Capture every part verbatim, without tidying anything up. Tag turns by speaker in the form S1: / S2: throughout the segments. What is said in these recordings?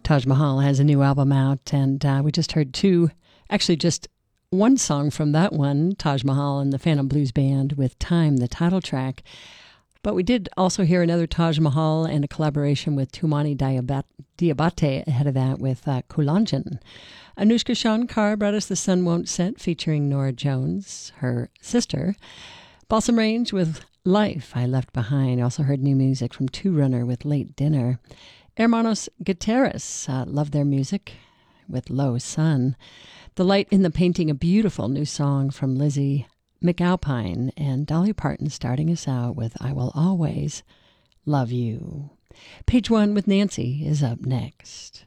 S1: Taj Mahal has a new album out, and uh, we just heard two, actually just one song from that one, Taj Mahal and the Phantom Blues Band with Time, the title track. But we did also hear another Taj Mahal and a collaboration with Tumani Diabat- Diabate ahead of that with uh, Kulanjan. Anushka Shankar brought us The Sun Won't Set featuring Nora Jones, her sister. Balsam Range with Life I Left Behind. Also heard new music from Two Runner with Late Dinner. Hermanos Guterres, uh, love their music with Low Sun. The Light in the Painting, a beautiful new song from Lizzie McAlpine, and Dolly Parton starting us out with I Will Always Love You. Page One with Nancy is up next.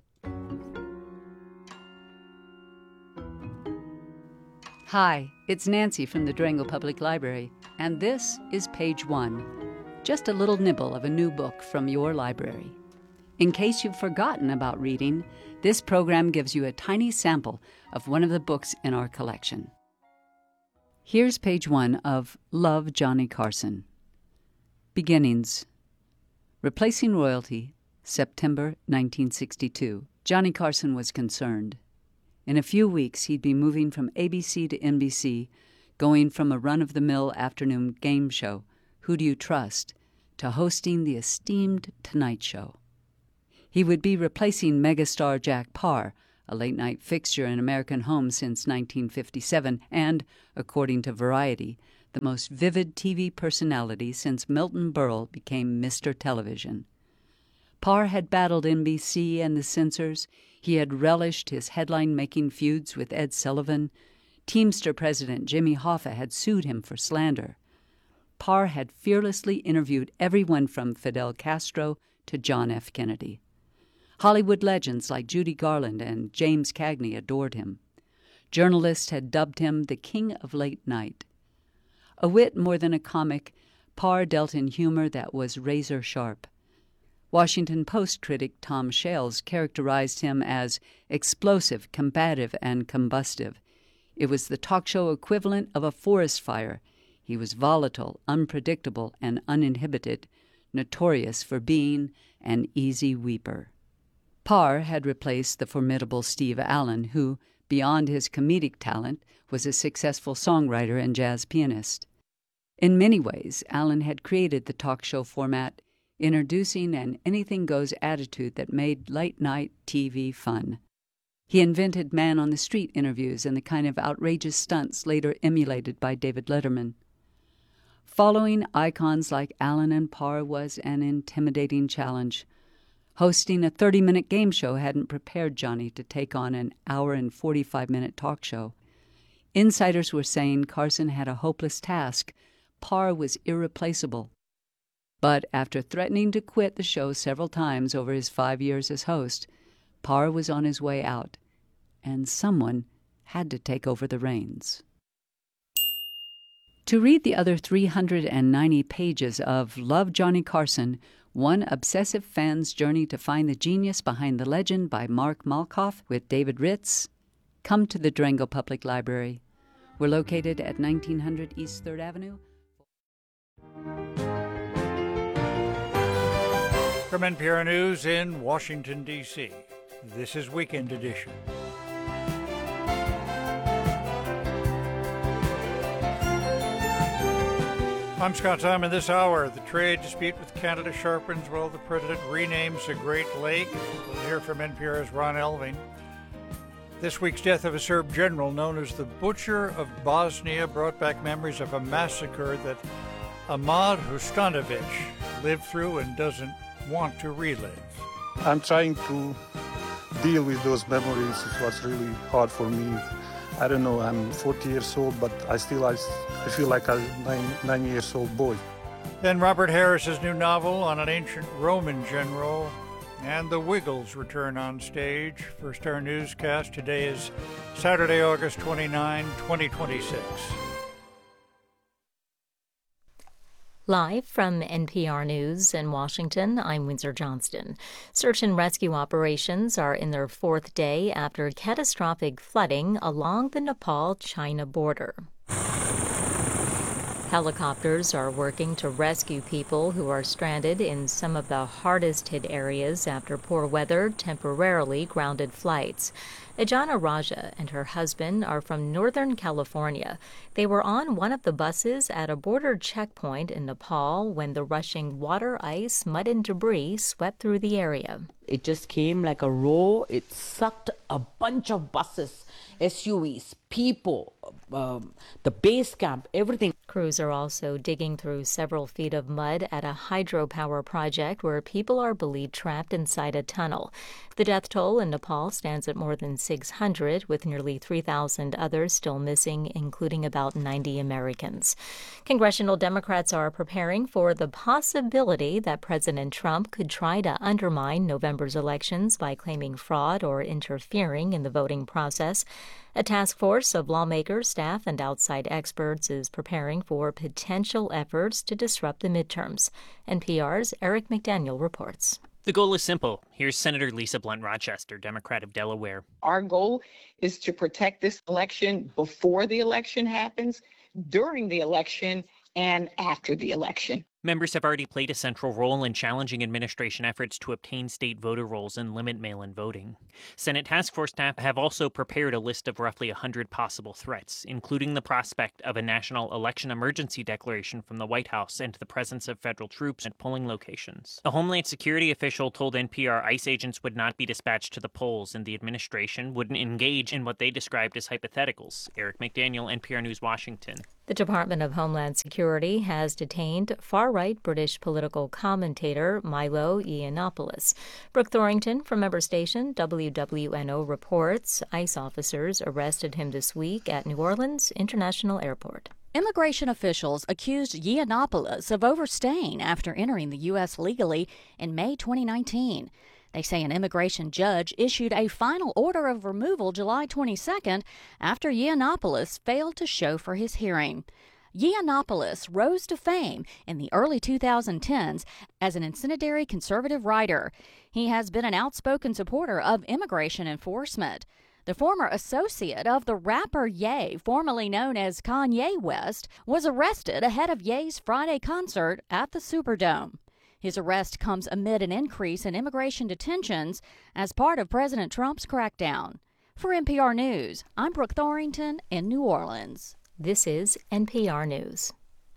S2: Hi, it's Nancy from the Durango Public Library, and this is Page One, just a little nibble of a new book from your library. In case you've forgotten about reading, this program gives you a tiny sample of one of the books in our collection. Here's page one of Love, Johnny Carson. Beginnings. Replacing royalty, September nineteen sixty-two. Johnny Carson was concerned. In a few weeks, he'd be moving from A B C to N B C, going from a run-of-the-mill afternoon game show, Who Do You Trust?, to hosting the esteemed Tonight Show. He would be replacing megastar Jack Paar, a late-night fixture in American homes since nineteen fifty-seven, and, according to Variety, the most vivid T V personality since Milton Berle became Mister Television. Paar had battled N B C and the censors. He had relished his headline-making feuds with Ed Sullivan. Teamster president Jimmy Hoffa had sued him for slander. Paar had fearlessly interviewed everyone from Fidel Castro to John F. Kennedy. Hollywood legends like Judy Garland and James Cagney adored him. Journalists had dubbed him the King of Late Night. A wit more than a comic, Paar dealt in humor that was razor-sharp. Washington Post critic Tom Shales characterized him as explosive, combative, and combustive. It was the talk show equivalent of a forest fire. He was volatile, unpredictable, and uninhibited, notorious for being an easy weeper. Paar had replaced the formidable Steve Allen, who, beyond his comedic talent, was a successful songwriter and jazz pianist. In many ways, Allen had created the talk show format, introducing an anything-goes attitude that made late-night T V fun. He invented man-on-the-street interviews and the kind of outrageous stunts later emulated by David Letterman. Following icons like Allen and Paar was an intimidating challenge. Hosting a thirty-minute game show hadn't prepared Johnny to take on an hour and forty-five minute talk show. Insiders were saying Carson had a hopeless task. Paar was irreplaceable. But after threatening to quit the show several times over his five years as host, Paar was on his way out, and someone had to take over the reins. To read the other three hundred ninety pages of Love, Johnny Carson, one obsessive fan's journey to find the genius behind the legend by Mark Malkoff with David Ritz, come to the Durango Public Library. We're located at nineteen hundred East third Avenue.
S3: From N P R News in Washington, D C, this is Weekend Edition. I'm Scott Simon. This hour, the trade dispute with Canada sharpens while the president renames a Great Lake. We'll hear from N P R's Ron Elving. This week's death of a Serb general known as the Butcher of Bosnia brought back memories of a massacre that Ahmad Hustanovic lived through and doesn't want to relive.
S4: I'm trying to deal with those memories. It was really hard for me. I don't know, I'm forty years old, but I still I, I feel like a nine, nine years old boy.
S3: Then Robert Harris's new novel on an ancient Roman general, and the Wiggles return on stage. First our newscast today is Saturday, August twenty-ninth, twenty twenty-six.
S5: Live from N P R News in Washington, I'm Windsor Johnston. Search and rescue operations are in their fourth day after catastrophic flooding along the Nepal-China border. Helicopters are working to rescue people who are stranded in some of the hardest-hit areas after poor weather temporarily grounded flights. Ajana Raja and her husband are from Northern California. They were on one of the buses at a border checkpoint in Nepal when the rushing water, ice, mud, and debris swept through the area.
S6: It just came like a row. It sucked a bunch of buses, S U Vs, people, um, the base camp, everything.
S5: Crews are also digging through several feet of mud at a hydropower project where people are believed trapped inside a tunnel. The death toll in Nepal stands at more than six hundred, with nearly three thousand others still missing, including about ninety Americans. Congressional Democrats are preparing for the possibility that President Trump could try to undermine November's elections by claiming fraud or interfering in the voting process. A task force of lawmakers, staff, and outside experts is preparing for potential efforts to disrupt the midterms. N P R's Eric McDaniel reports.
S7: The goal is simple. Here's Senator Lisa Blunt Rochester, Democrat of Delaware.
S8: Our goal is to protect this election before the election happens, during the election, and after the election.
S7: Members have already played a central role in challenging administration efforts to obtain state voter rolls and limit mail-in voting. Senate task force staff have also prepared a list of roughly one hundred possible threats, including the prospect of a national election emergency declaration from the White House and the presence of federal troops at polling locations. A Homeland Security official told N P R ICE agents would not be dispatched to the polls, and the administration wouldn't engage in what they described as hypotheticals. Eric McDaniel, N P R News, Washington.
S5: The Department of Homeland Security has detained far-right British political commentator Milo Yiannopoulos. Brooke Thorrington from member station W W N O reports ICE officers arrested him this week at New Orleans International Airport.
S9: Immigration officials accused Yiannopoulos of overstaying after entering the U S legally in May twenty nineteen. They say an immigration judge issued a final order of removal July twenty-second after Yiannopoulos failed to show for his hearing. Yiannopoulos rose to fame in the early twenty tens as an incendiary conservative writer. He has been an outspoken supporter of immigration enforcement. The former associate of the rapper Ye, formerly known as Kanye West, was arrested ahead of Ye's Friday concert at the Superdome. His arrest comes amid an increase in immigration detentions as part of President Trump's crackdown. For N P R News, I'm Brooke Thorrington in New Orleans.
S5: This is N P R News.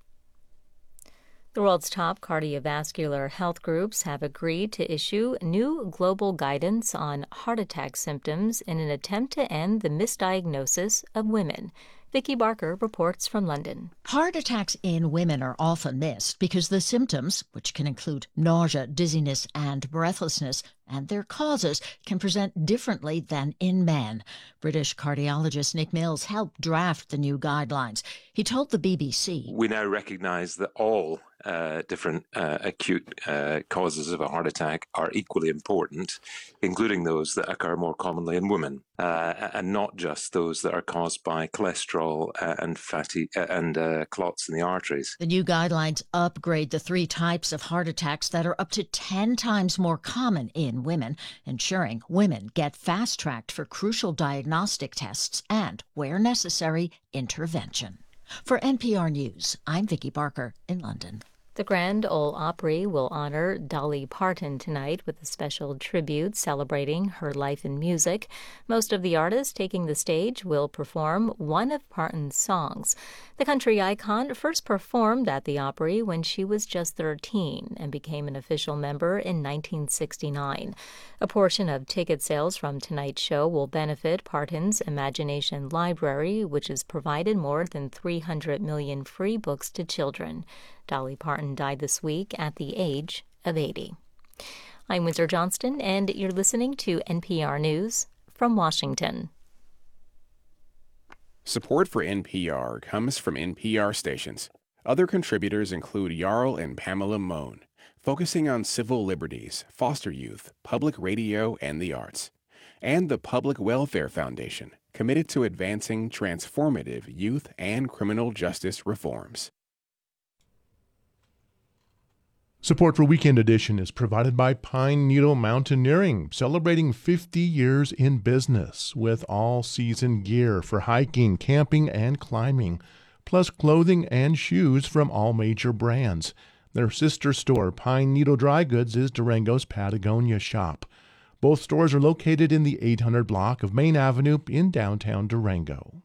S5: The world's top cardiovascular health groups have agreed to issue new global guidance on heart attack symptoms in an attempt to end the misdiagnosis of women. Vicki Barker reports from London.
S10: Heart attacks in women are often missed because the symptoms, which can include nausea, dizziness, and breathlessness, and their causes can present differently than in men. British cardiologist Nick Mills helped draft the new guidelines. He told the B B C,
S11: "We now recognise that all uh, different uh, acute uh, causes of a heart attack are equally important, including those that occur more commonly in women, uh, and not just those that are caused by cholesterol uh, and fatty uh, and uh, clots in the arteries."
S10: The new guidelines upgrade the three types of heart attacks that are up to ten times more common in women, ensuring women get fast-tracked for crucial diagnostic tests and, where necessary, intervention. For N P R News, I'm Vicki Barker in London.
S5: The Grand Ole Opry will honor Dolly Parton tonight with a special tribute celebrating her life in music. Most of the artists taking the stage will perform one of Parton's songs. The country icon first performed at the Opry when she was just thirteen and became an official member in nineteen sixty-nine. A portion of ticket sales from tonight's show will benefit Parton's Imagination Library, which has provided more than three hundred million free books to children. Dolly Parton died this week at the age of eighty. I'm Windsor Johnston, and you're listening to N P R News from Washington.
S12: Support for N P R comes from N P R stations. Other contributors include Jarl and Pamela Mohn, focusing on civil liberties, foster youth, public radio, and the arts. And the Public Welfare Foundation, committed to advancing transformative youth and criminal justice reforms.
S13: Support for Weekend Edition is provided by Pine Needle Mountaineering, celebrating fifty years in business with all-season gear for hiking, camping, and climbing. Plus plus clothing and shoes from all major brands. Their sister store, Pine Needle Dry Goods, is Durango's Patagonia shop. Both stores are located in the eight hundred block of Main Avenue in downtown Durango.